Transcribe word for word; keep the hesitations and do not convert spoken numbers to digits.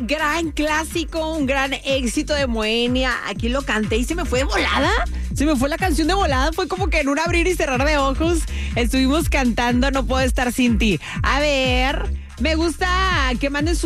gran clásico, un gran éxito de Moenia. Aquí lo canté y se me fue de volada. Se me fue la canción de volada. Fue como que en un abrir y cerrar de ojos estuvimos cantando No Puedo Estar Sin Ti. A ver, me gusta que manden su